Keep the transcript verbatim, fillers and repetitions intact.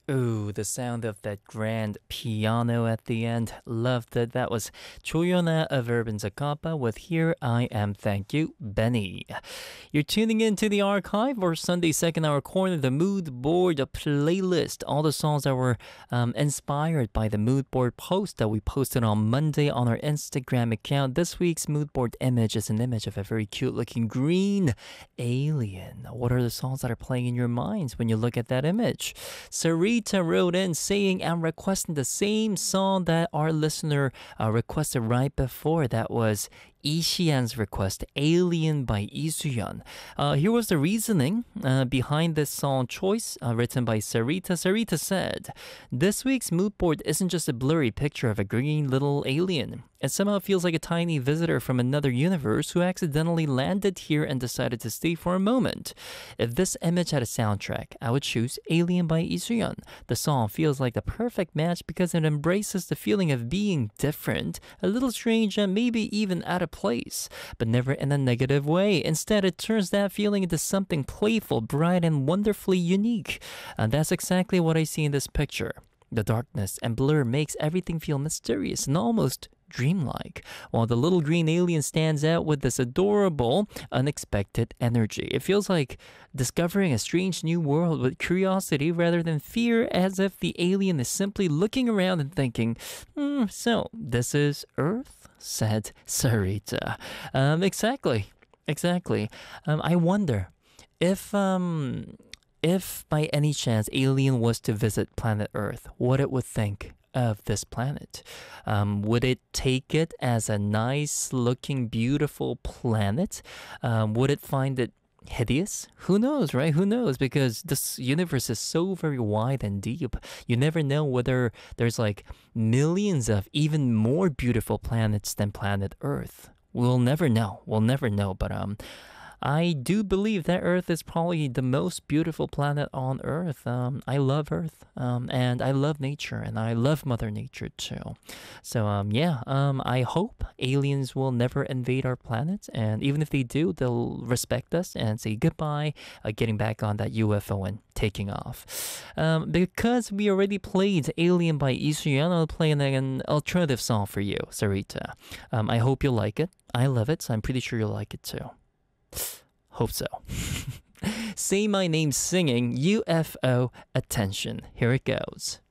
Ooh, the sound of that grand piano at the end. Loved it. That was Choyona of Urban Zakapa with Here I Am Thank You, Benny. You're tuning into the archive or Sunday second hour corner, the mood board playlist. All the songs that were um, inspired by the mood board post that we posted on Monday on our Instagram account. This week's mood board image is an image of a very cute looking green alien. What are the songs that are playing in your minds when you look at that image? Sarita wrote in saying and requesting the same song that our listener uh, requested right before. That was Ishian's request, Alien by Lee Suyeon. Uh, here was the reasoning uh, behind this song choice, uh, written by Sarita. Sarita said, "This week's mood board isn't just a blurry picture of a green little alien. It somehow feels like a tiny visitor from another universe who accidentally landed here and decided to stay for a moment. If this image had a soundtrack, I would choose Alien by Lee Suyeon. The song feels like the perfect match because it embraces the feeling of being different, a little strange, and maybe even out of place, but never in a negative way. Instead, it turns that feeling into something playful, bright, and wonderfully unique. And that's exactly what I see in this picture. The darkness and blur makes everything feel mysterious and almost dreamlike, while the little green alien stands out with this adorable, unexpected energy. It feels like discovering a strange new world with curiosity rather than fear, as if the alien is simply looking around and thinking, hmm, so this is Earth?" said Sarita. Um, exactly, exactly. Um, I wonder if um, if by any chance alien was to visit planet Earth, what it would think of this planet. Um, would it take it as a nice looking, beautiful planet? Um, would it find it hideous? Who knows, right? Who knows? Because this universe is so very wide and deep. You never know whether there's like millions of even more beautiful planets than planet Earth. We'll never know. We'll never know. But um, I do believe that Earth is probably the most beautiful planet on Earth. Um, I love Earth, um, and I love nature, and I love Mother Nature too. So um, yeah, um, I hope aliens will never invade our planet, and even if they do, they'll respect us and say goodbye, uh, getting back on that U F O and taking off. Um, because we already played Alien by Lee Suyeon, I'll play an, an alternative song for you, Sarita. Um, I hope you like it. I love it, so I'm pretty sure you'll like it too. Hope so. Say My Name singing U F O Attention. Here it goes.